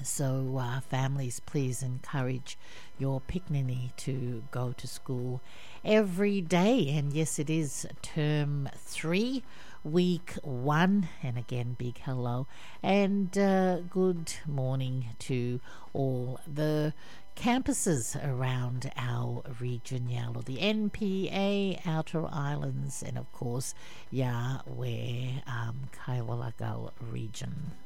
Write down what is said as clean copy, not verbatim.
So families, please encourage your Piccaninny to go to school every day. And yes, it is term 3, week 1. And again, big hello and good morning to all the campuses around our region, Yalo, the NPA, Outer Islands, and of course, Yahweh, Kaiwalagao region.